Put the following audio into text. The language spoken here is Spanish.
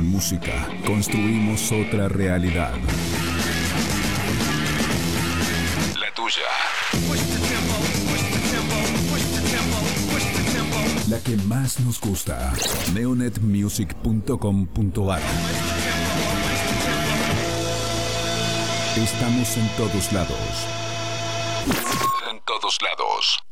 Con música, construimos otra realidad. La tuya. La que más nos gusta. neonetmusic.com.ar. Estamos en todos lados. En todos lados.